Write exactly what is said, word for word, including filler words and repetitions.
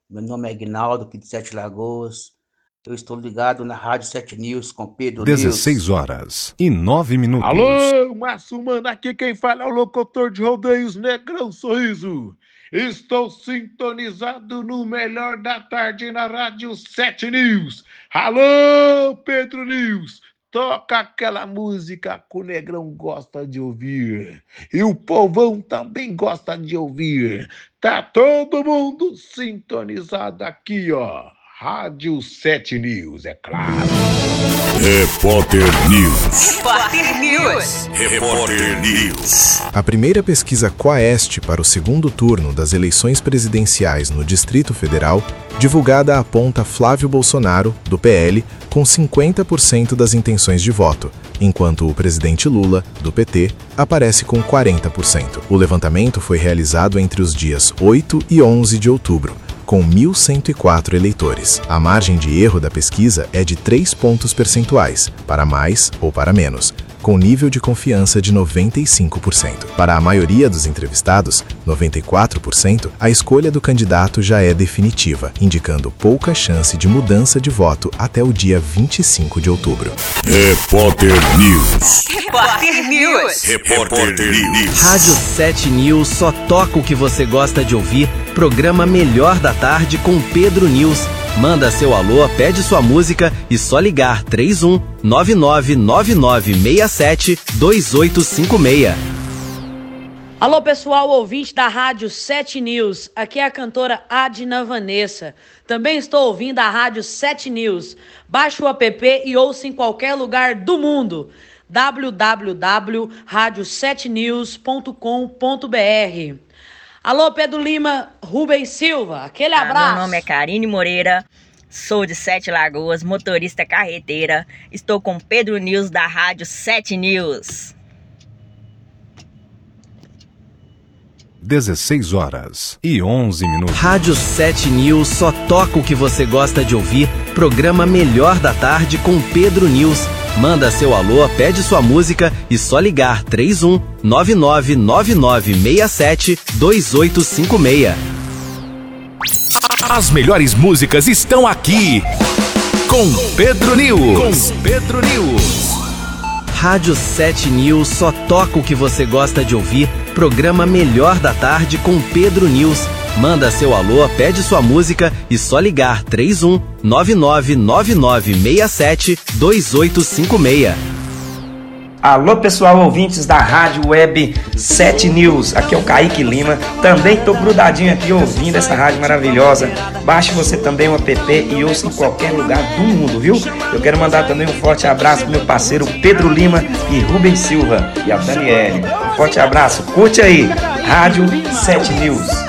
Meu nome é Aguinaldo, aqui de Sete Lagoas. Eu estou ligado na Rádio Sete News com Pedro dezesseis horas e nove minutos. Alô, Márcio Mano, aqui quem fala é o locutor de rodeios Negrão Sorriso. Estou sintonizado no melhor da tarde na Rádio Sete News. Alô, Pedro News, toca aquela música que o Negrão gosta de ouvir. E o povão também gosta de ouvir. Tá todo mundo sintonizado aqui, ó. Rádio Sete News, é claro. Repórter News. Repórter News. Repórter News. A primeira pesquisa Quaest para o segundo turno das eleições presidenciais no Distrito Federal, divulgada aponta Flávio Bolsonaro, do P L, com cinquenta por cento das intenções de voto, enquanto o presidente Lula, do P T, aparece com quarenta por cento. O levantamento foi realizado entre os dias oito e onze de outubro, com mil cento e quatro eleitores. A margem de erro da pesquisa é de três pontos percentuais, para mais ou para menos, com nível de confiança de noventa e cinco por cento. Para a maioria dos entrevistados, noventa e quatro por cento, a escolha do candidato já é definitiva, indicando pouca chance de mudança de voto até o dia vinte e cinco de outubro. Repórter News. Repórter News. Repórter News. Rádio Sete News só toca o que você gosta de ouvir. Programa Melhor da Tarde com Pedro News. Manda seu alô, pede sua música e só ligar três um nove nove nove nove seis sete dois oito cinco seis. Alô pessoal, ouvinte da Rádio Sete News, aqui é a cantora Adna Vanessa. Também estou ouvindo a Rádio Sete News. Baixe o app e ouça em qualquer lugar do mundo. w w w ponto rádio sete news ponto com ponto b r. Alô, Pedro Lima, Rubens Silva, aquele abraço. Ah, meu nome é Karine Moreira, sou de Sete Lagoas, motorista carreteira. Estou com Pedro News da Rádio Sete News. dezesseis horas e onze minutos. Rádio Sete News só toca o que você gosta de ouvir. Programa Melhor da Tarde com Pedro News. Manda seu alô, pede sua música e só ligar três um nove nove nove nove seis sete dois oito cinco seis. As melhores músicas estão aqui com Pedro News. Com Pedro News. Rádio Sete News só toca o que você gosta de ouvir. Programa Melhor da Tarde com Pedro News. Manda seu alô, pede sua música e só ligar três um nove nove nove nove seis sete dois oito cinco seis. Alô pessoal, ouvintes da Rádio Web Sete News, aqui é o Kaique Lima, também tô grudadinho aqui ouvindo essa rádio maravilhosa. Baixe você também o app e ouça em qualquer lugar do mundo, viu? Eu quero mandar também um forte abraço pro meu parceiro Pedro Lima e Rubens Silva e a Daniele. Um forte abraço, curte aí, Rádio Sete News.